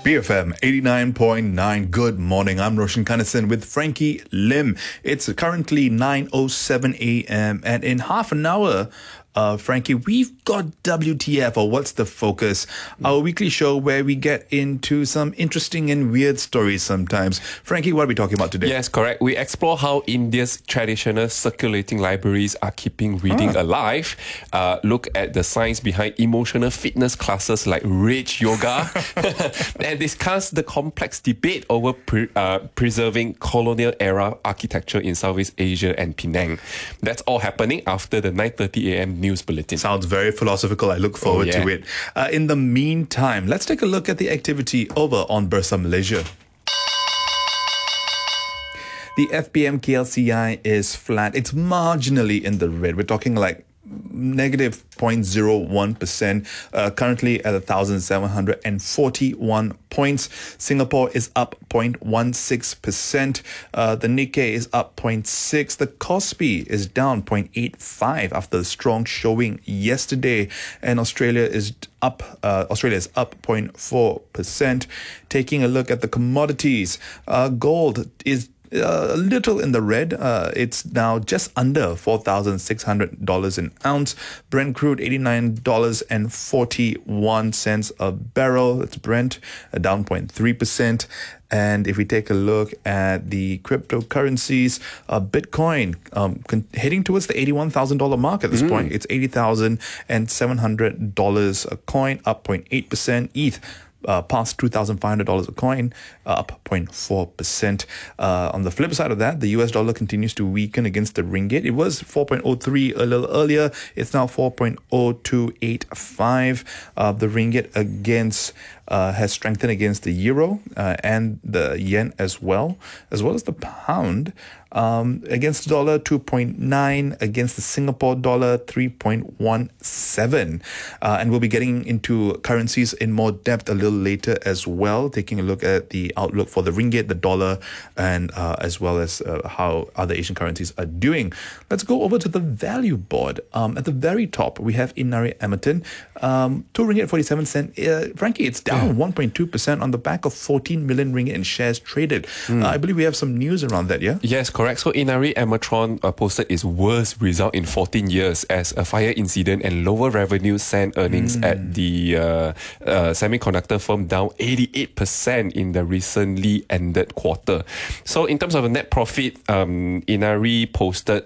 BFM 89.9. Good morning. I'm Roshan Kanasan with Frankie Lim. It's currently 9:07 a.m. and in half an hour, Frankie, we've got WTF, or What's the Focus, our weekly show where we get into some interesting and weird stories sometimes. Frankie, what are we talking about today? Yes, correct. We explore how India's traditional circulating libraries are keeping reading alive, look at the science behind emotional fitness classes like Rage Yoga, and discuss the complex debate over preserving colonial-era architecture in Southeast Asia and Penang. That's all happening after the 9:30 a.m. news bulletin. Sounds very philosophical. I look forward to it. In the meantime, let's take a look at the activity over on Bursa Malaysia. The FBM KLCI is flat. It's marginally in the red. We're talking like negative 0.01%, currently at 1,741 points. Singapore is up 0.16%. The Nikkei is up 0.6%. The Kospi is down 0.85% after the strong showing yesterday. And Australia is up 0.4%. Taking a look at the commodities, gold is a little in the red. It's now just under $4,600 an ounce. Brent crude $89.41 a barrel. That's Brent, down 0.3%. And if we take a look at the cryptocurrencies, Bitcoin heading towards the $81,000 mark at this point. It's $80,700 a coin, up 0.8%. ETH past $2,500 a coin, up 0.4%. On the flip side of that, the US dollar continues to weaken against the ringgit. It was 4.03 a little earlier. It's now 4.0285. The ringgit has strengthened against the euro and the yen as well as the pound. Against the dollar, 2.9. Against the Singapore dollar, 3.17. And we'll be getting into currencies in more depth a little later as well, taking a look at the outlook for the ringgit, the dollar, and as well as how other Asian currencies are doing. Let's go over to the value board. At the very top, we have Inari Emerton, 2 ringgit 47 cent. Frankly, it's down 1.2% on the back of 14 million ringgit in shares traded. I believe we have some news around that, yeah? Yes, correct. So Inari Emertron posted its worst result in 14 years as a fire incident and lower revenue sent earnings at the semiconductor firm down 88% in the recently ended quarter. So in terms of a net profit, Inari posted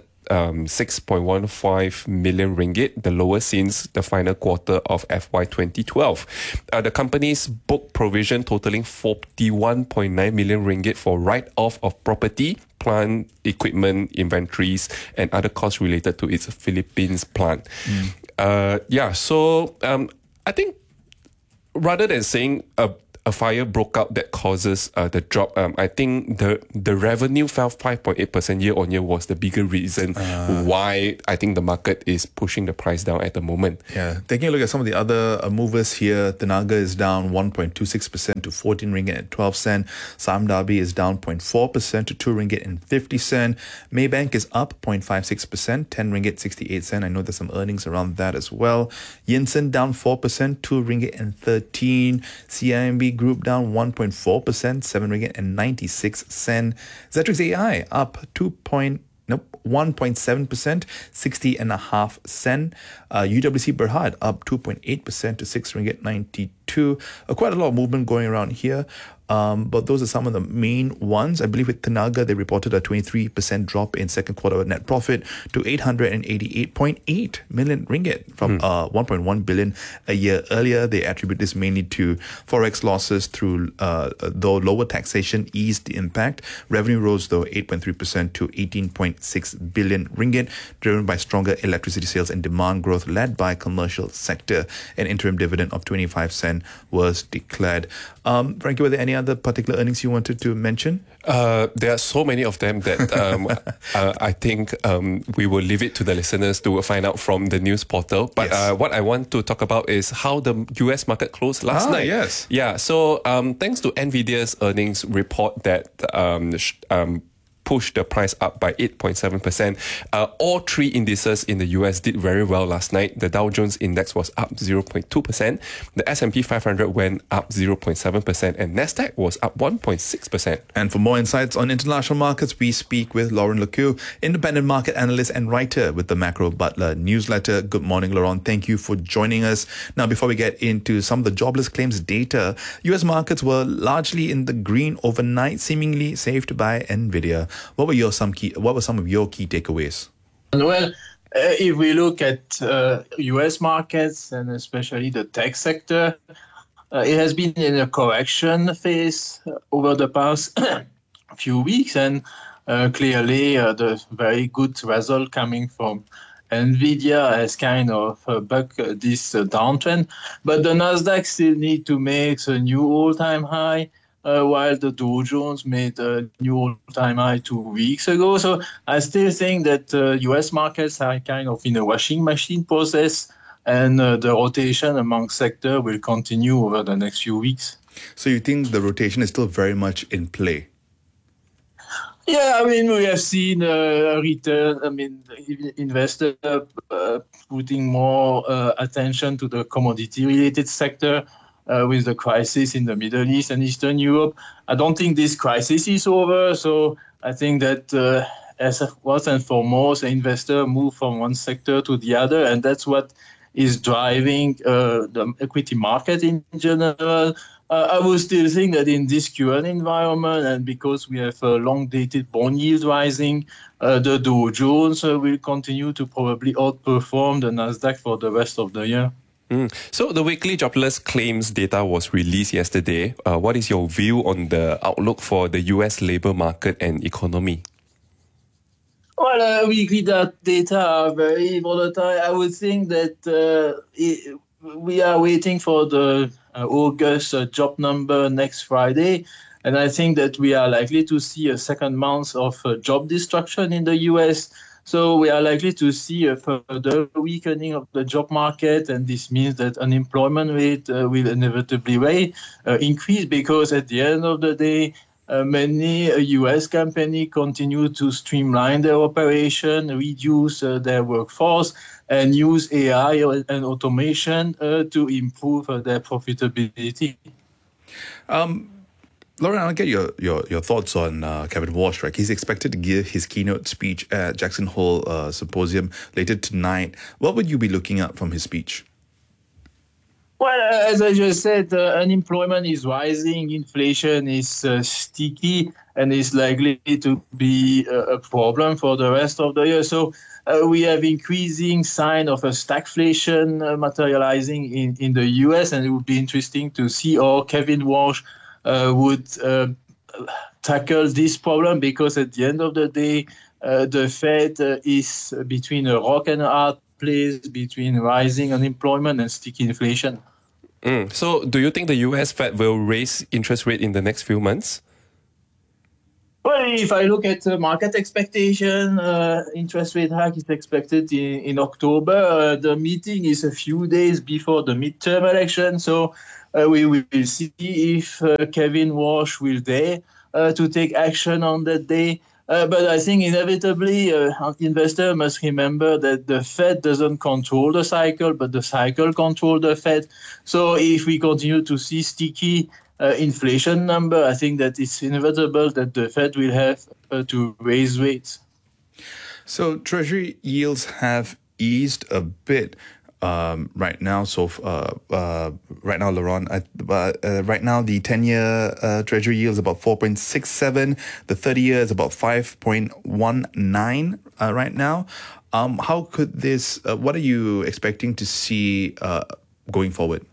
6.15 million ringgit, the lowest since the final quarter of FY 2012. The company's book provision totaling 41.9 million ringgit for write-off of property, plant, equipment, inventories, and other costs related to its Philippines plant. I think rather than saying a fire broke out that causes the drop, I think the revenue fell 5.8% year on year was the bigger reason why I think the market is pushing the price down at the moment. Yeah, taking a look at some of the other movers here, Tenaga is down 1.26% to 14 ringgit and 12 cent. Sime Darby is down 0.4% to 2 ringgit and 50 cent. Maybank is up 0.56%, 10 ringgit 68 cent. I know there's some earnings around that as well. Yinsen down 4%, 2 ringgit and 13. CIMB Group down 1.4%, 7 ringgit and 96 cent. Zetrix AI up 1.7%, 60 and a half cent. UWC Berhad up 2.8% to 6 ringgit 92. Quite a lot of movement going around here. But those are some of the main ones. I believe with Tenaga, they reported a 23% drop in second quarter net profit to 888.8 million ringgit from 1.1 billion a year earlier. They attribute this mainly to forex losses through, though lower taxation eased the impact. Revenue rose, though, 8.3% to 18.6 billion ringgit, driven by stronger electricity sales and demand growth led by commercial sector. An interim dividend of 25 cents was declared. Frankie, were there any other particular earnings you wanted to mention? There are so many of them that I think we will leave it to the listeners to find out from the news portal. But what I want to talk about is how the US market closed last night. Yes. Yeah, so thanks to NVIDIA's earnings report that pushed the price up by 8.7%. All three indices in the US did very well last night. The Dow Jones Index was up 0.2%. The S&P 500 went up 0.7%, and Nasdaq was up 1.6%. And for more insights on international markets, we speak with Laurent Lecue, independent market analyst and writer with the Macro Butler newsletter. Good morning, Laurent. Thank you for joining us. Now, before we get into some of the jobless claims data, US markets were largely in the green overnight, seemingly saved by Nvidia. What were some of your key takeaways? Well, if we look at US markets and especially the tech sector, it has been in a correction phase over the past few weeks, and clearly the very good result coming from Nvidia has kind of bucked this downtrend. But the Nasdaq still need to make a new all-time high, while the Dow Jones made a new all-time high 2 weeks ago. So I still think that US markets are kind of in a washing machine process, and the rotation among sector will continue over the next few weeks. So you think the rotation is still very much in play? Yeah, I mean, we have seen a return. I mean, investors putting more attention to the commodity-related sector with the crisis in the Middle East and Eastern Europe. I don't think this crisis is over, so I think that as first and foremost, an investor move from one sector to the other, and that's what is driving the equity market in general. I would still think that in this current environment, and because we have long-dated bond yields rising, the Dow Jones will continue to probably outperform the Nasdaq for the rest of the year. So the weekly jobless claims data was released yesterday. What is your view on the outlook for the US labor market and economy? Well, weekly data are very volatile. I would think that we are waiting for the August job number next Friday. And I think that we are likely to see a second month of job destruction in the US. So we are likely to see a further weakening of the job market. And this means that unemployment rate will inevitably increase, because at the end of the day, many US companies continue to streamline their operation, reduce their workforce, and use AI and automation to improve their profitability. Laurent, I'll get your thoughts on Kevin Walsh. Right? He's expected to give his keynote speech at Jackson Hole Symposium later tonight. What would you be looking at from his speech? Well, as I just said, unemployment is rising, inflation is sticky, and is likely to be a problem for the rest of the year. So we have increasing sign of a stagflation materializing in the US, and it would be interesting to see how Kevin Walsh would tackle this problem, because at the end of the day, the Fed is between a rock and a hard place, between rising unemployment and sticky inflation. So do you think the US Fed will raise interest rate in the next few months? Well, if I look at market expectation, interest rate hike is expected in October. The meeting is a few days before the midterm election, so we will see if Kevin Walsh will dare to take action on that day. But I think inevitably, investor must remember that the Fed doesn't control the cycle, but the cycle controls the Fed. So if we continue to see sticky inflation number, I think that it's inevitable that the Fed will have to raise rates. So Treasury yields have eased a bit right now. So right now, Laurent, right now the 10-year Treasury yield is about 4.67. The 30-year is about 5.19 right now. How could this? What are you expecting to see going forward?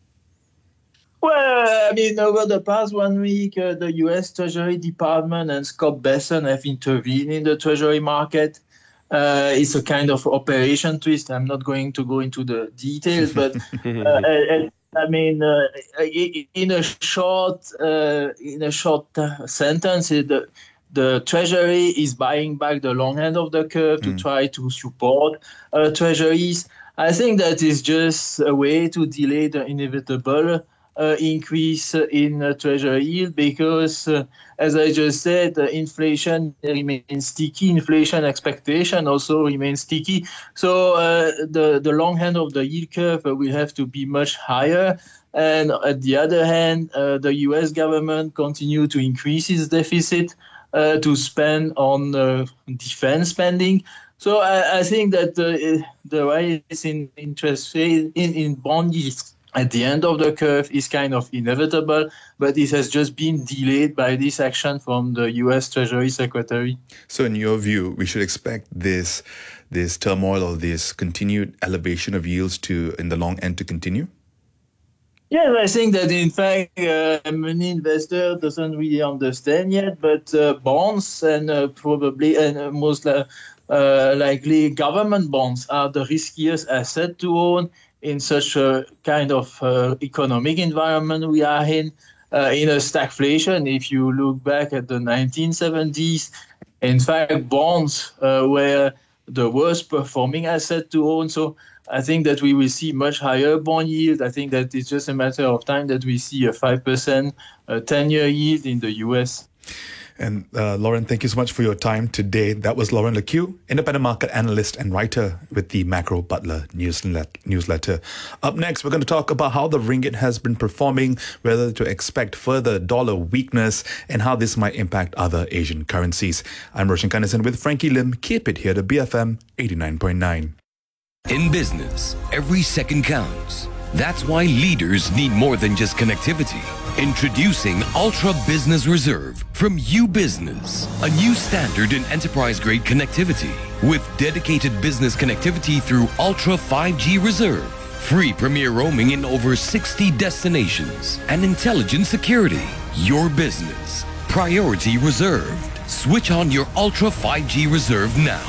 Well, I mean, over the past 1 week, the U.S. Treasury Department and Scott Bessent have intervened in the Treasury market. It's a kind of operation twist. I'm not going to go into the details, but I mean, in a short sentence, the Treasury is buying back the long end of the curve to try to support Treasuries. I think that is just a way to delay the inevitable increase in treasury yield because, as I just said, inflation remains sticky. Inflation expectation also remains sticky. So the long end of the yield curve will have to be much higher. And at the other hand, the US government continue to increase its deficit to spend on defense spending. So I think that the rise in interest rate in bond yields at the end of the curve is kind of inevitable, but it has just been delayed by this action from the US Treasury Secretary. So in your view, we should expect this turmoil or this continued elevation of yields in the long end to continue? Yeah, I think that in fact many investor doesn't really understand yet, but bonds and probably and most likely government bonds are the riskiest asset to own in such a kind of economic environment we are in a stagflation. If you look back at the 1970s, in fact, bonds were the worst performing asset to own. So I think that we will see much higher bond yield. I think that it's just a matter of time that we see a 5% 10-year yield in the US. And Lauren, thank you so much for your time today. That was Lauren Lecue, independent market analyst and writer with the Macro Butler newsletter. Up next, we're going to talk about how the ringgit has been performing, whether to expect further dollar weakness, and how this might impact other Asian currencies. I'm Roshan Kanesan with Frankie Lim. Keep it here to BFM 89.9. In business, every second counts. That's why leaders need more than just connectivity. Introducing Ultra Business Reserve from UBusiness, a new standard in enterprise-grade connectivity with dedicated business connectivity through Ultra 5G Reserve, free premier roaming in over 60 destinations, and intelligent security. Your business, priority reserved. Switch on your Ultra 5G Reserve now.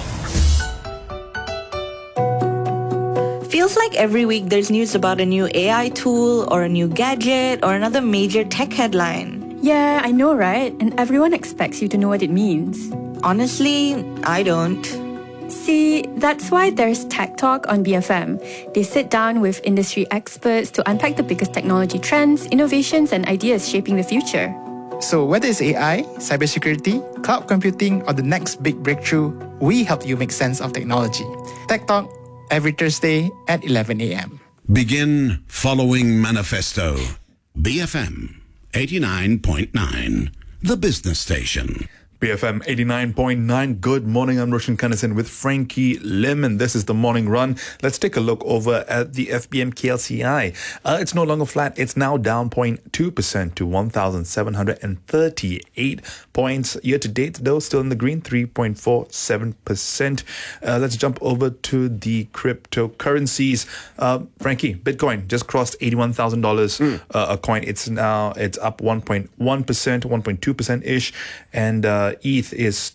Feels like every week there's news about a new AI tool or a new gadget or another major tech headline. Yeah, I know, right? And everyone expects you to know what it means. Honestly, I don't. See, that's why there's Tech Talk on BFM. They sit down with industry experts to unpack the biggest technology trends, innovations, and ideas shaping the future. So whether it's AI, cybersecurity, cloud computing, or the next big breakthrough, we help you make sense of technology. Tech Talk, every Thursday at 11 a.m. Begin following Manifesto. BFM 89.9, the business station. BFM 89.9. Good morning. I'm Roshan Kanesan with Frankie Lim, and this is the morning run. Let's take a look over at the FBM KLCI. It's no longer flat. It's now down 0.2% to 1,738 points. Year to date, though, still in the green, 3.47%. Let's jump over to the cryptocurrencies. Frankie, Bitcoin just crossed $81,000 a coin. It's up 1.1%, 1.2% ish, and ETH is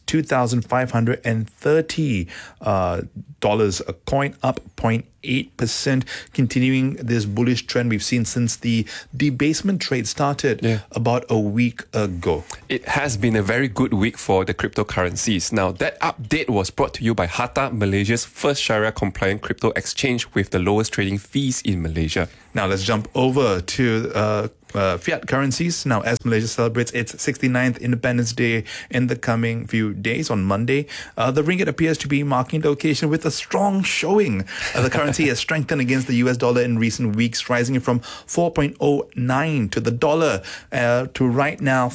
$2,530 a coin, up 0.8%, continuing this bullish trend we've seen since the debasement trade started about a week ago. It has been a very good week for the cryptocurrencies. Now, that update was brought to you by Harta, Malaysia's first Sharia-compliant crypto exchange with the lowest trading fees in Malaysia. Now, let's jump over to fiat currencies. Now, as Malaysia celebrates its 69th Independence Day in the coming few days on Monday, the ringgit appears to be marking the occasion with a strong showing. The currency has strengthened against the US dollar in recent weeks, rising from 4.09 to the dollar to right now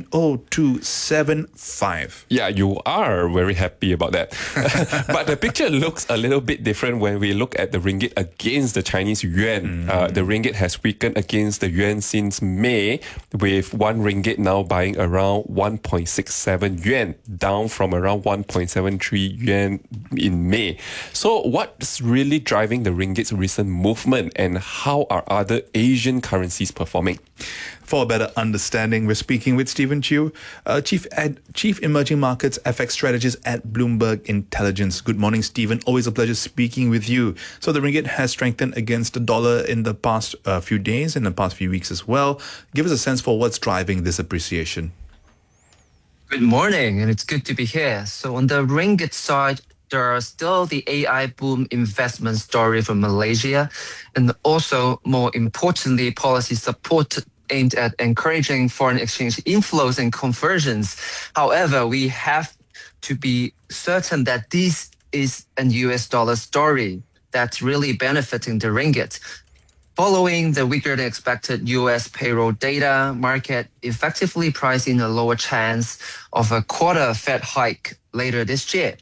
4.0275. Yeah, you are very happy about that. But the picture looks a little bit different when we look at the ringgit against the Chinese yuan. The ringgit has weakened against the yuan since May, with 1 ringgit now buying around 1.67 yuan, down from around 1.73 yuan in May. So what's really driving the ringgit's recent movement, and how are other Asian currencies performing? For a better understanding, we're speaking with Stephen Chew, Chief Emerging Markets FX Strategist at Bloomberg Intelligence. Good morning, Stephen. Always a pleasure speaking with you. So the ringgit has strengthened against the dollar in the past few days, in the past few weeks as well. Give us a sense for what's driving this appreciation. Good morning, and it's good to be here. So on the ringgit side, there are still the AI boom investment story from Malaysia, and also, more importantly, policy support aimed at encouraging foreign exchange inflows and conversions. However, we have to be certain that this is a US dollar story that's really benefiting the ringgit. Following the weaker than expected US payroll data, market effectively priced in a lower chance of a quarter Fed hike later this year.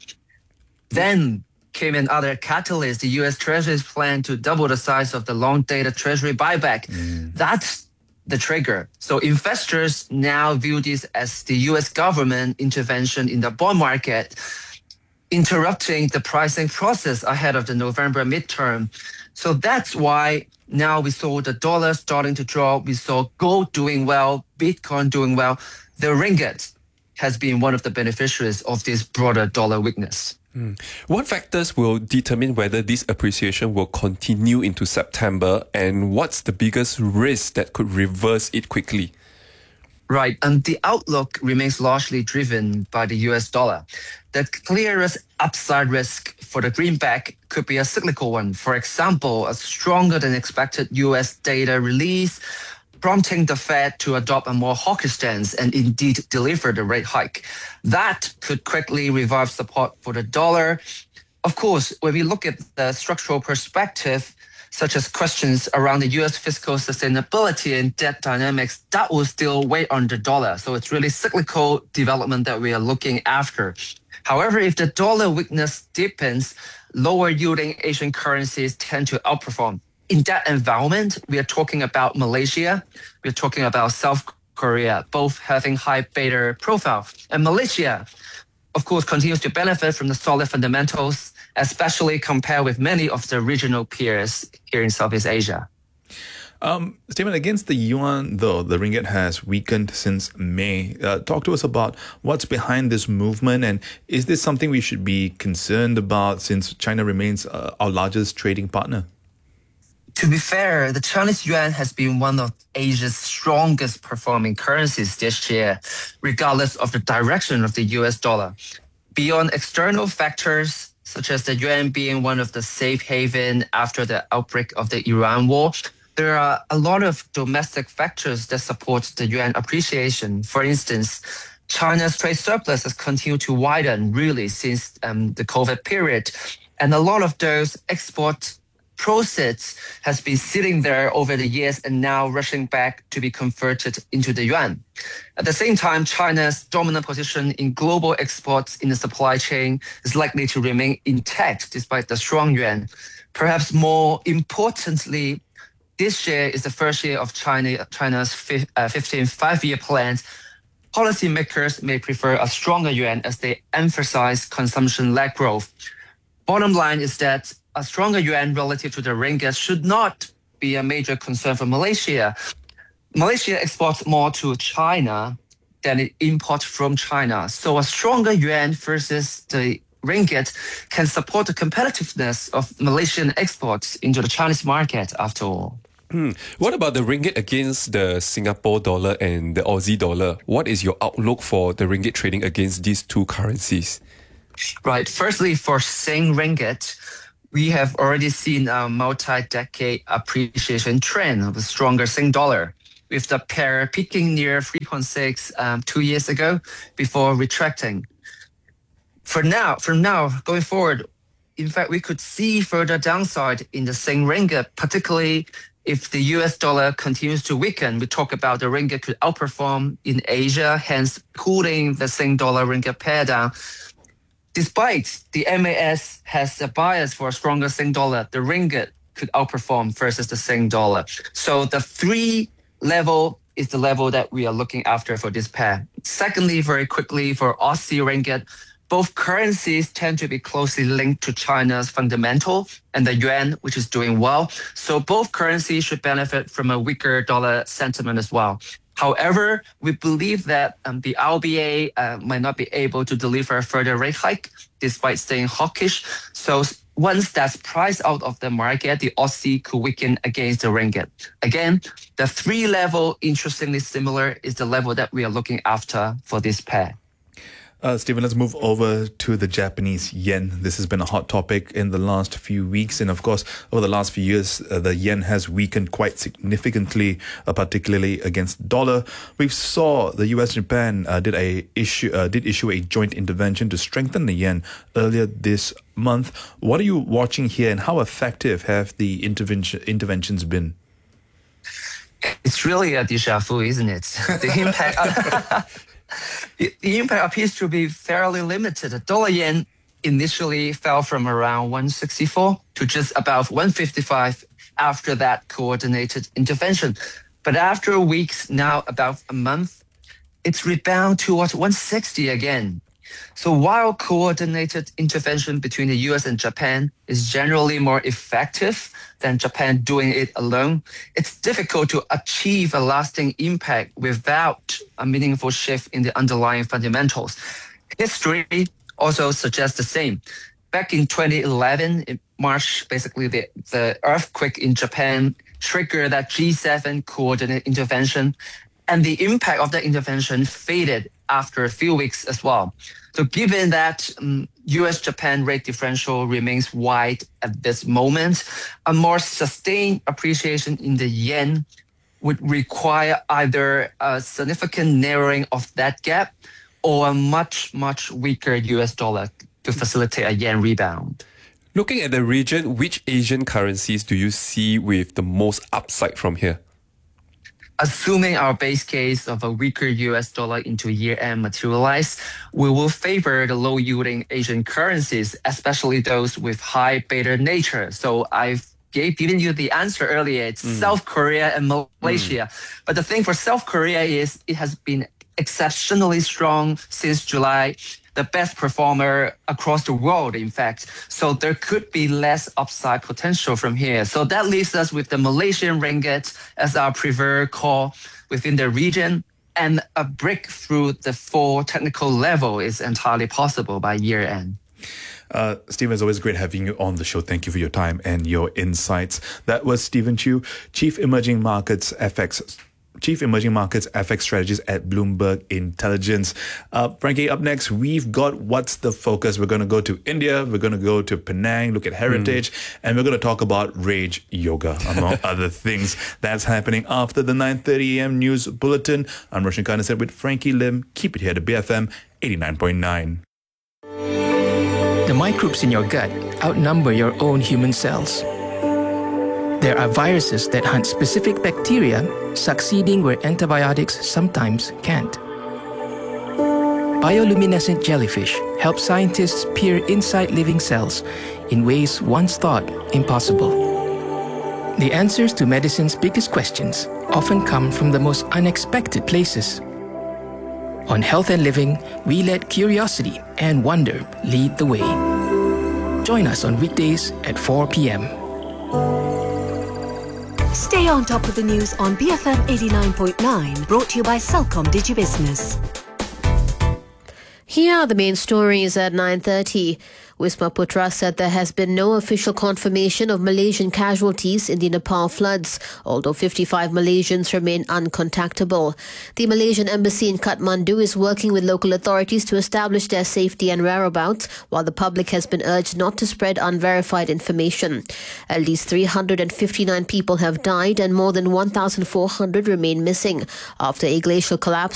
Then came another catalyst, the US Treasury's plan to double the size of the long-dated Treasury buyback. That's the trigger. So investors now view this as the US government intervention in the bond market, interrupting the pricing process ahead of the November midterm. So that's why now we saw the dollar starting to drop. We saw gold doing well, Bitcoin doing well. The ringgit has been one of the beneficiaries of this broader dollar weakness. What factors will determine whether this appreciation will continue into September, and what's the biggest risk that could reverse it quickly? Right, and the outlook remains largely driven by the US dollar. The clearest upside risk for the greenback could be a cyclical one. For example, a stronger than expected US data release, prompting the Fed to adopt a more hawkish stance and indeed deliver the rate hike. That could quickly revive support for the dollar. Of course, when we look at the structural perspective, such as questions around the US fiscal sustainability and debt dynamics, that will still weigh on the dollar. So it's really cyclical development that we are looking after. However, if the dollar weakness deepens, lower yielding Asian currencies tend to outperform. In that environment, we are talking about Malaysia, we're talking about South Korea, both having high beta profile. And Malaysia, of course, continues to benefit from the solid fundamentals, especially compared with many of the regional peers here in Southeast Asia. Stephen, against the yuan, though, the ringgit has weakened since May. Talk to us about what's behind this movement, and is this something we should be concerned about since China remains our largest trading partner? To be fair, the Chinese yuan has been one of Asia's strongest performing currencies this year, regardless of the direction of the US dollar. Beyond external factors, such as the yuan being one of the safe haven after the outbreak of the Iran war, there are a lot of domestic factors that support the yuan appreciation. For instance, China's trade surplus has continued to widen really since the COVID period. And a lot of those export proceeds has been sitting there over the years and now rushing back to be converted into the yuan. At the same time, China's dominant position in global exports in the supply chain is likely to remain intact despite the strong yuan. Perhaps more importantly, this year is the first year of China's 15th five-year plan. Policymakers may prefer a stronger yuan as they emphasize consumption-led growth. Bottom line is that a stronger yuan relative to the ringgit should not be a major concern for Malaysia. Malaysia exports more to China than it imports from China. So a stronger yuan versus the ringgit can support the competitiveness of Malaysian exports into the Chinese market after all. What about the ringgit against the Singapore dollar and the Aussie dollar? What is your outlook for the ringgit trading against these two currencies? Right. Firstly, for Sing ringgit, we have already seen a multi-decade appreciation trend of a stronger Sing dollar, with the pair peaking near 3.6 2 years ago before retracting. From now, going forward, in fact, we could see further downside in the Sing ringgit, particularly if the US dollar continues to weaken. We talk about the ringgit could outperform in Asia, hence cooling the Sing dollar ringgit pair down. Despite the MAS has a bias for a stronger Sing dollar, the ringgit could outperform versus the Sing dollar. So the 3 level is the level that we are looking after for this pair. Secondly, very quickly, for Aussie ringgit, both currencies tend to be closely linked to China's fundamental and the yuan, which is doing well. So both currencies should benefit from a weaker dollar sentiment as well. However, we believe that the RBA might not be able to deliver a further rate hike despite staying hawkish. So once that's priced out of the market, the Aussie could weaken against the ringgit. Again, the 3 level, interestingly similar, is the level that we are looking after for this pair. Stephen, let's move over to the Japanese yen. This has been a hot topic in the last few weeks. And of course, over the last few years, the yen has weakened quite significantly, particularly against dollar. We saw the US and Japan did issue a joint intervention to strengthen the yen earlier this month. What are you watching here, and how effective have the interventions been? It's really a déjà vu, isn't it? The impact... The impact appears to be fairly limited. The dollar yen initially fell from around 164 to just above 155 after that coordinated intervention. But after weeks, now about a month, it's rebounded towards 160 again. So while coordinated intervention between the US and Japan is generally more effective than Japan doing it alone, it's difficult to achieve a lasting impact without a meaningful shift in the underlying fundamentals. History also suggests the same. Back in 2011, in March, basically the earthquake in Japan triggered that G7 coordinated intervention, and the impact of that intervention faded after a few weeks as well. So given that US-Japan rate differential remains wide at this moment, a more sustained appreciation in the yen would require either a significant narrowing of that gap or a much, much weaker US dollar to facilitate a yen rebound. Looking at the region, which Asian currencies do you see with the most upside from here? Assuming our base case of a weaker US dollar into year-end materialize, we will favor the low-yielding Asian currencies, especially those with high beta nature. So I've given you the answer earlier. It's South Korea and Malaysia. But the thing for South Korea is it has been exceptionally strong since July, the best performer across the world, in fact. So there could be less upside potential from here. So that leaves us with the Malaysian ringgit as our preferred call within the region. And a breakthrough the 4 technical level is entirely possible by year end. Stephen, it's always great having you on the show. Thank you for your time and your insights. That was Stephen Chew, Chief Emerging Markets FX Strategist at Bloomberg Intelligence. Frankie, up next, we've got What's the Focus? We're going to go to India, we're going to go to Penang, look at heritage, and we're going to talk about Rage Yoga, among other things. That's happening after the 9:30 a.m. news bulletin. I'm Roshan Kanaset with Frankie Lim. Keep it here to BFM 89.9. The microbes in your gut outnumber your own human cells. There are viruses that hunt specific bacteria, succeeding where antibiotics sometimes can't. Bioluminescent jellyfish help scientists peer inside living cells in ways once thought impossible. The answers to medicine's biggest questions often come from the most unexpected places. On Health and Living, we let curiosity and wonder lead the way. Join us on weekdays at 4 p.m. Stay on top of the news on BFM 89.9, brought to you by Celcom DigiBusiness. Here are the main stories at 9:30. Wisma Putra said there has been no official confirmation of Malaysian casualties in the Nepal floods, although 55 Malaysians remain uncontactable. The Malaysian embassy in Kathmandu is working with local authorities to establish their safety and whereabouts, while the public has been urged not to spread unverified information. At least 359 people have died and more than 1,400 remain missing after a glacial collapse